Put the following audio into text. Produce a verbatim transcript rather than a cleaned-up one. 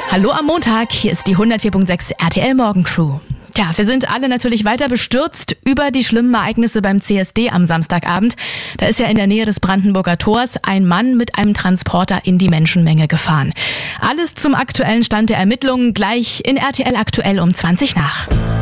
Hallo am Montag, hier ist die hundertvier Komma sechs R T L Morgencrew. Tja, wir sind alle natürlich weiter bestürzt über die schlimmen Ereignisse beim C S D am Samstagabend. Da ist ja in der Nähe des Brandenburger Tors ein Mann mit einem Transporter in die Menschenmenge gefahren. Alles zum aktuellen Stand der Ermittlungen gleich in R T L aktuell um zwanzig nach.